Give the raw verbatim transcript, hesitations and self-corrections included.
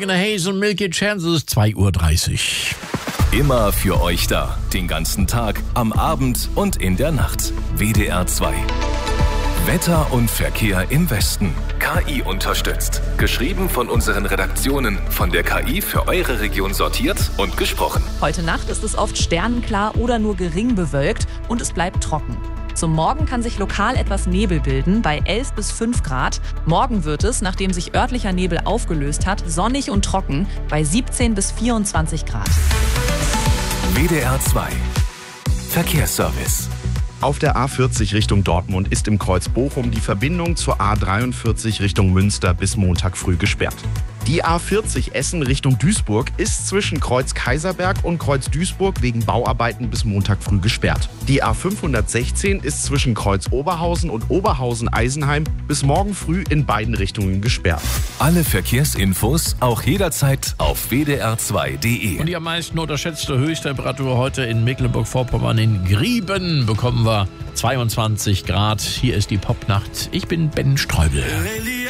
Morgen, Hazel, Milky Chance, es ist zwei Uhr dreißig. Immer für euch da. Den ganzen Tag, am Abend und in der Nacht. W D R zwei. Wetter und Verkehr im Westen. K I unterstützt. Geschrieben von unseren Redaktionen. Von der K I für eure Region sortiert und gesprochen. Heute Nacht ist es oft sternenklar oder nur gering bewölkt und es bleibt trocken. Zum Morgen kann sich lokal etwas Nebel bilden, bei elf bis fünf Grad. Morgen wird es, nachdem sich örtlicher Nebel aufgelöst hat, sonnig und trocken bei siebzehn bis vierundzwanzig Grad. W D R zwei. Verkehrsservice. Auf der A vierzig Richtung Dortmund ist im Kreuz Bochum die Verbindung zur A dreiundvierzig Richtung Münster bis Montag früh gesperrt. Die A vierzig Essen Richtung Duisburg ist zwischen Kreuz Kaiserberg und Kreuz Duisburg wegen Bauarbeiten bis Montag früh gesperrt. Die A fünfhundertsechzehn ist zwischen Kreuz Oberhausen und Oberhausen-Eisenheim bis morgen früh in beiden Richtungen gesperrt. Alle Verkehrsinfos auch jederzeit auf w d r zwei punkt d e. Und die am meisten unterschätzte Höchsttemperatur heute in Mecklenburg-Vorpommern in Grieben bekommen wir zweiundzwanzig Grad. Hier ist die Popnacht. Ich bin Ben Streubel.